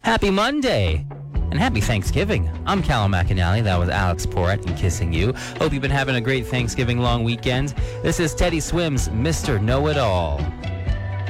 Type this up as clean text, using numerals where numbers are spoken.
Happy Monday! And happy Thanksgiving. I'm Callum McAnally. That was Alex Porrett and Kissing You. Hope you've been having a great Thanksgiving long weekend. This is Teddy Swims' Mr. Know-It-All.